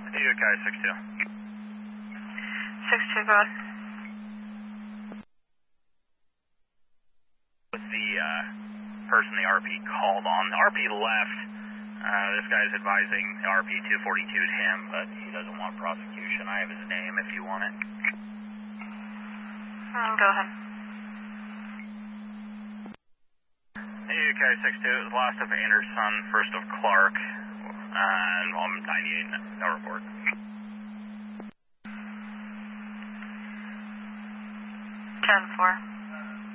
UK 62. 62, go ahead. With the person the RP called on. The RP left. This guy's advising RP 242'd him, but he doesn't want prosecution. I have his name if you want it. Go ahead. UK 62 is last of Anderson, first of Clark, and I'm 98, no report. 10-4.